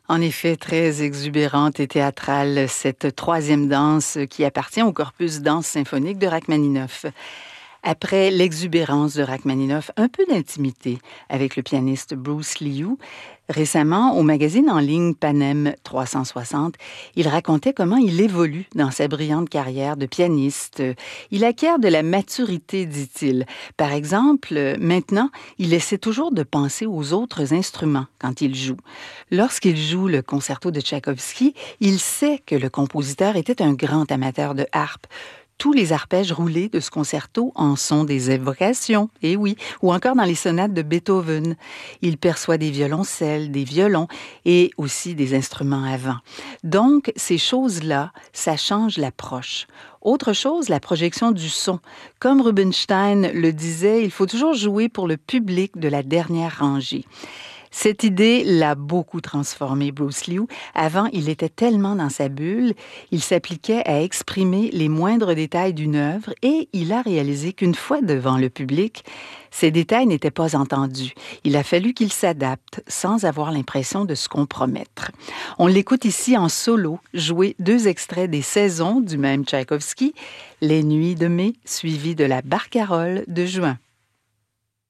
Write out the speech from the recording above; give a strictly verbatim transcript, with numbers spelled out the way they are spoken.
En effet, très exubérante et théâtrale, cette troisième danse qui appartient au corpus danse symphonique de Rachmaninoff. Après l'exubérance de Rachmaninoff, un peu d'intimité avec le pianiste Bruce Liu. Récemment, au magazine en ligne Panem trois cent soixante, il racontait comment il évolue dans sa brillante carrière de pianiste. Il acquiert de la maturité, dit-il. Par exemple, maintenant, il essaie toujours de penser aux autres instruments quand il joue. Lorsqu'il joue le concerto de Tchaïkovski, il sait que le compositeur était un grand amateur de harpe. Tous les arpèges roulés de ce concerto en sont des évocations, et oui, ou encore dans les sonates de Beethoven. Il perçoit des violoncelles, des violons et aussi des instruments à vent. Donc, ces choses-là, ça change l'approche. Autre chose, la projection du son. Comme Rubinstein le disait, il faut toujours jouer pour le public de la dernière rangée. Cette idée l'a beaucoup transformé, Bruce Liu. Avant, il était tellement dans sa bulle, il s'appliquait à exprimer les moindres détails d'une œuvre et il a réalisé qu'une fois devant le public, ces détails n'étaient pas entendus. Il a fallu qu'il s'adapte sans avoir l'impression de se compromettre. On l'écoute ici en solo, jouer deux extraits des Saisons du même Tchaïkovski, Les Nuits de mai, suivies de la Barcarolle de juin.